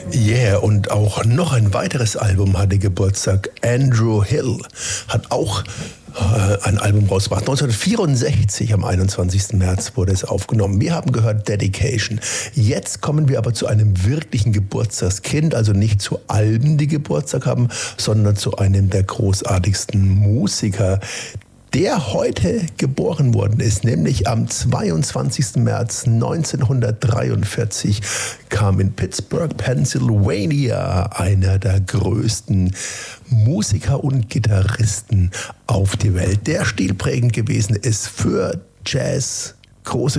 Yeah, und auch noch ein weiteres Album hatte Geburtstag. Andrew Hill hat auch ein Album rausgebracht. 1964, am 21. März wurde es aufgenommen. Wir haben gehört Dedication. Jetzt kommen wir aber zu einem wirklichen Geburtstagskind, also nicht zu Alben, die Geburtstag haben, sondern zu einem der großartigsten Musiker, der heute geboren worden ist, nämlich am 22. März 1943 kam in Pittsburgh, Pennsylvania, einer der größten Musiker und Gitarristen auf die Welt, der stilprägend gewesen ist für Jazz, große